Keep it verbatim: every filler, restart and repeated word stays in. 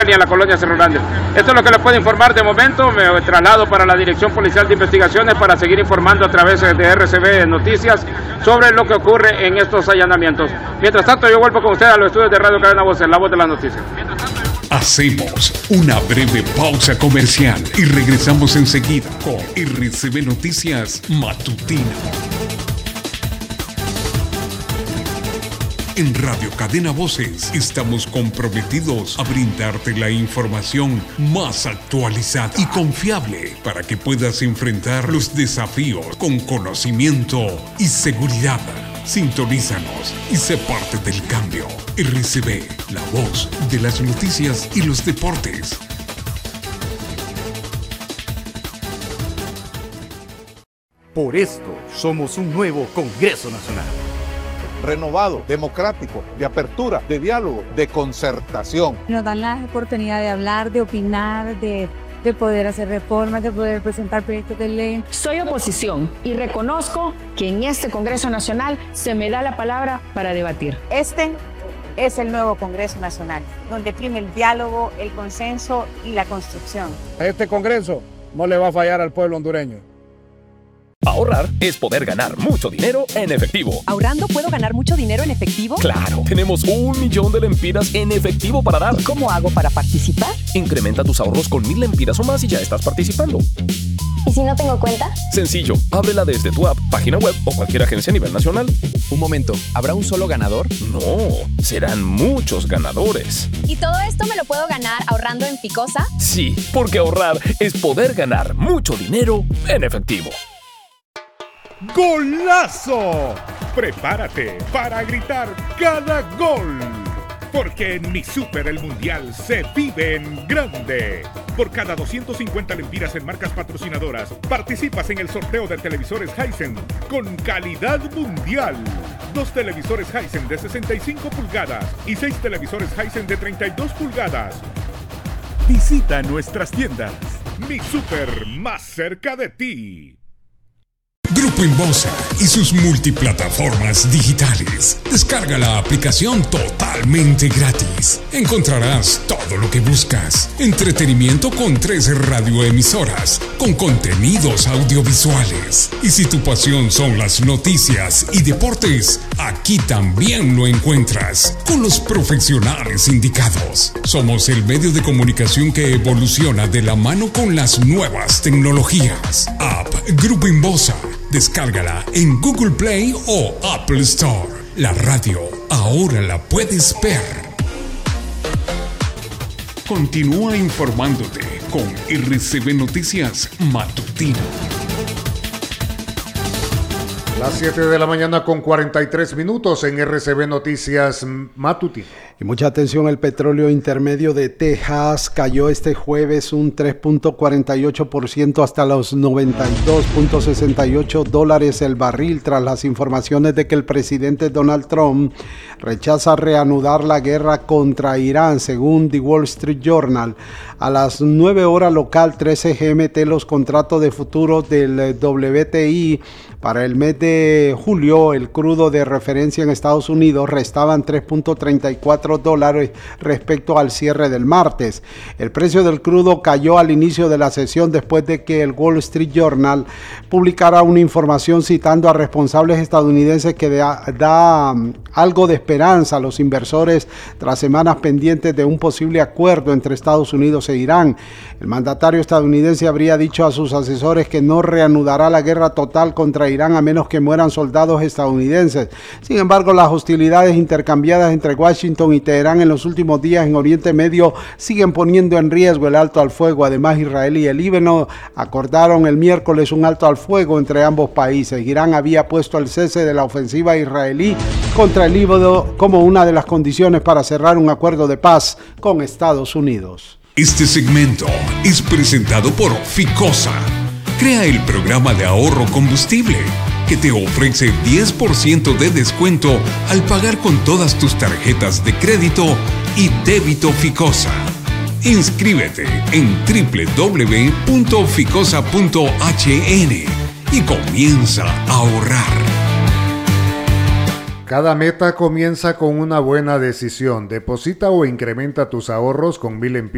ni a la colonia Cerro Grande. Esto es lo que les puedo informar de momento. Me traslado para la Dirección Policial de Investigaciones para seguir informando a través de R C B Noticias sobre lo que ocurre en estos allanamientos. Mientras tanto, yo vuelvo con ustedes a los estudios de Radio Cadena Voces, la voz de las noticias. Hacemos una breve pausa comercial y regresamos enseguida con R C B Noticias Matutina. En Radio Cadena Voces estamos comprometidos a brindarte la información más actualizada y confiable para que puedas enfrentar los desafíos con conocimiento y seguridad. Sintonízanos y sé parte del cambio. R C B, la voz de las noticias y los deportes. Por esto somos un nuevo Congreso Nacional. Renovado, democrático, de apertura, de diálogo, de concertación. Nos dan la oportunidad de hablar, de opinar, de, de poder hacer reformas, de poder presentar proyectos de ley. Soy oposición y reconozco que en este Congreso Nacional se me da la palabra para debatir. Este es el nuevo Congreso Nacional, donde prime el diálogo, el consenso y la construcción. Este Congreso no le va a fallar al pueblo hondureño. Ahorrar es poder ganar mucho dinero en efectivo. ¿Ahorrando puedo ganar mucho dinero en efectivo? ¡Claro! Tenemos un millón de lempiras en efectivo para dar. ¿Cómo hago para participar? Incrementa tus ahorros con mil lempiras o más y ya estás participando. ¿Y si no tengo cuenta? Sencillo, ábrela desde tu app, página web o cualquier agencia a nivel nacional. Un momento, ¿habrá un solo ganador? No, serán muchos ganadores. ¿Y todo esto me lo puedo ganar ahorrando en Ficosa? Sí, porque ahorrar es poder ganar mucho dinero en efectivo. ¡Golazo! Prepárate para gritar cada gol. Porque en Mi Super el Mundial se vive en grande. Por cada doscientas cincuenta lempiras en marcas patrocinadoras, participas en el sorteo de televisores Hisense con calidad mundial. Dos televisores Hisense de sesenta y cinco pulgadas y seis televisores Hisense de treinta y dos pulgadas. Visita nuestras tiendas. Mi Super, más cerca de ti. Grupo Inbosa y sus multiplataformas digitales. Descarga la aplicación totalmente gratis. Encontrarás todo lo que buscas. Entretenimiento con tres radioemisoras, con contenidos audiovisuales. Y si tu pasión son las noticias y deportes, aquí también lo encuentras, con los profesionales indicados. Somos el medio de comunicación que evoluciona de la mano con las nuevas tecnologías. App Grupo Inbosa. Descárgala en Google Play o Apple Store. La radio ahora la puedes ver. Continúa informándote con R C B Noticias Matutino. Las siete de la mañana con cuarenta y tres minutos en R C B Noticias Matutino. Y mucha atención, el petróleo intermedio de Texas cayó este jueves un tres punto cuarenta y ocho por ciento hasta los noventa y dos punto sesenta y ocho dólares el barril tras las informaciones de que el presidente Donald Trump rechaza reanudar la guerra contra Irán, según The Wall Street Journal. A las nueve horas local, trece G M T, los contratos de futuros del W T I para el mes de julio, el crudo de referencia en Estados Unidos, restaban tres punto treinta y cuatro dólares respecto al cierre del martes. El precio del crudo cayó al inicio de la sesión después de que el Wall Street Journal publicara una información citando a responsables estadounidenses que da, da um, algo de esperanza a los inversores tras semanas pendientes de un posible acuerdo entre Estados Unidos e Irán. El mandatario estadounidense habría dicho a sus asesores que no reanudará la guerra total contra Irán a menos que mueran soldados estadounidenses. Sin embargo, las hostilidades intercambiadas entre Washington y Teherán en los últimos días en Oriente Medio siguen poniendo en riesgo el alto al fuego. Además, Israel y el Líbano acordaron el miércoles un alto al fuego entre ambos países. Irán había puesto el cese de la ofensiva israelí contra el Líbano como una de las condiciones para cerrar un acuerdo de paz con Estados Unidos. Este segmento es presentado por Ficosa. Crea el programa de ahorro combustible que te ofrece diez por ciento de descuento al pagar con todas tus tarjetas de crédito y débito Ficosa. Inscríbete en doble u doble u doble u punto ficosa punto h n y comienza a ahorrar. Cada meta comienza con una buena decisión. Deposita o incrementa tus ahorros con mil empiras